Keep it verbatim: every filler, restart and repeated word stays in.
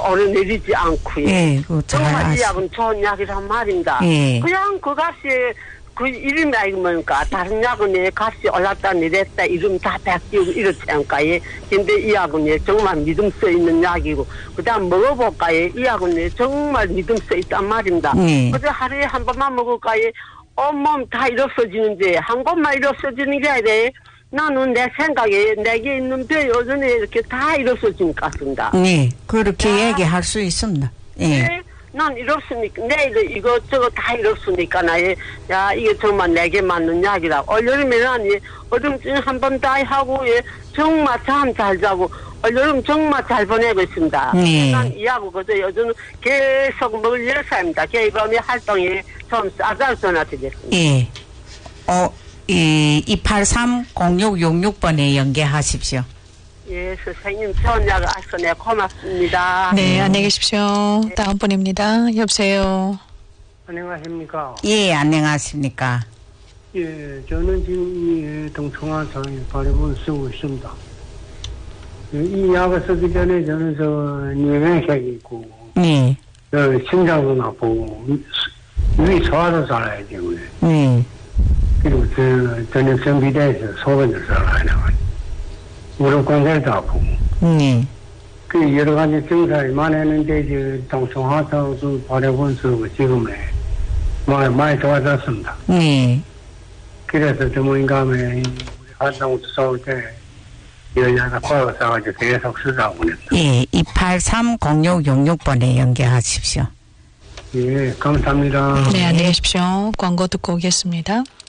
오르내리지 않고요. 예, 그거 잘 정말 이 아시. 약은 좋은 약이란 말입니다. 예. 그냥 그 값이 그 이름이 아니고 뭡니까? 다른 약은 예, 값이 올랐다 내렸다 이름 다 바뀌고 이렇지 않을까요? 근데 이 약은 예, 정말 믿음 써 있는 약이고 그다음 먹어볼까요? 이 약은 예, 정말 믿음 써 있단 말입니다. 예. 그래서 하루에 한 번만 먹을까요? 온몸 다 일어서지는데 한 번만 일어서지는 게 아니라 나는 내 생각에 내게 있는 뼈 요즘에 이렇게 다 일어서진 것 같습니다. 네, 그렇게 야. 얘기할 수 있습니다. 예. 네, 난 이렇습니까? 내일 이것저것 다 이렇습니까? 나의, 야, 이게 정말 내게 맞는 약이라. 올여름에는 예, 얼음증 한 번 다 하고, 예, 정말 잠 잘 자고, 올여름 정말 잘 보내고 있습니다. 네. 난 이 약을 그저 요즘 계속 먹을 열사입니다. 개범의 활동이 좀 싸잘 전화드리겠습니다. 예. 어, 이, 이팔삼 공육육육 번에 연계하십시오. 예, 선생님, 좋은 약을 아셔서 네, 고맙습니다. 네, 안녕히 계십시오. 네. 다음 분입니다. 여보세요. 안녕하십니까. 예, 안녕하십니까. 예, 저는 지금 이 동청환상에 발음을 쓰고 있습니다. 이 약을 쓰기 전에 저는 저 뇌경색이 있고, 네. 저 심장도 나쁘고, 위 소화도 살아야 되고요. 네. 그리고 저 전염성 비대에서 소변을 살아야 되고, 무릎 관절도 아프고, 네. 그 여러 가지 증상이 많았는데, 저 동청환상 발음을 쓰고 지금에 많이, 많이 좋아졌습니다. 네. 그래서 전문가에 우리 활동 싸울 때 여자가 과거 싸가지고 계속 쓰자고 그랬다. 예, 이팔삼 공육육육 번에 연계하십시오. 예, 감사합니다. 네, 안녕히 계십시오. 광고 듣고 오겠습니다.